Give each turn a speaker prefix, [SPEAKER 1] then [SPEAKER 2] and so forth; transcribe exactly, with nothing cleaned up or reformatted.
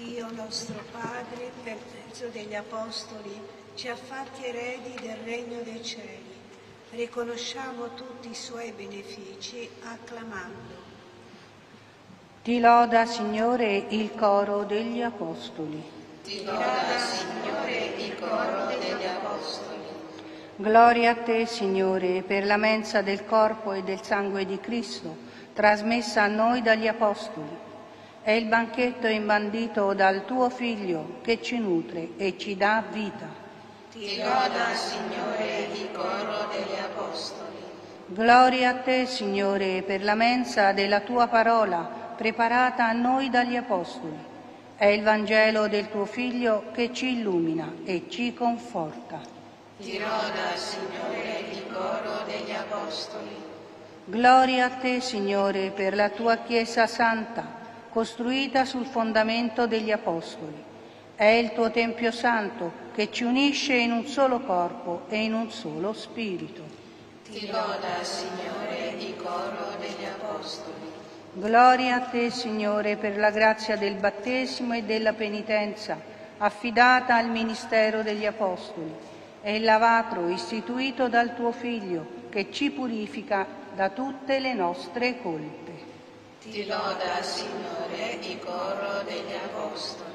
[SPEAKER 1] Dio nostro Padre, per mezzo degli Apostoli, ci ha fatti eredi del Regno dei Cieli. Riconosciamo tutti i Suoi benefici acclamando.
[SPEAKER 2] Ti loda, Signore, il coro degli Apostoli.
[SPEAKER 3] Ti loda, Signore, il coro degli Apostoli.
[SPEAKER 2] Gloria a te, Signore, per la mensa del corpo e del sangue di Cristo, trasmessa a noi dagli Apostoli. È il banchetto imbandito dal tuo Figlio che ci nutre e ci dà vita.
[SPEAKER 3] Ti loda, Signore, il coro degli Apostoli.
[SPEAKER 2] Gloria a te, Signore, per la mensa della tua parola, preparata a noi dagli Apostoli. È il Vangelo del tuo Figlio che ci illumina e ci conforta.
[SPEAKER 3] Ti loda, Signore, il coro degli Apostoli.
[SPEAKER 2] Gloria a te, Signore, per la tua Chiesa Santa, costruita sul fondamento degli Apostoli. È il tuo Tempio Santo che ci unisce in un solo corpo e in un solo spirito.
[SPEAKER 3] Ti loda, Signore, il coro degli Apostoli.
[SPEAKER 2] Gloria a te, Signore, per la grazia del battesimo e della penitenza, affidata al ministero degli Apostoli. È il lavacro istituito dal tuo Figlio, che ci purifica da tutte le nostre colpe.
[SPEAKER 3] Ti loda, Signore, il coro degli Apostoli.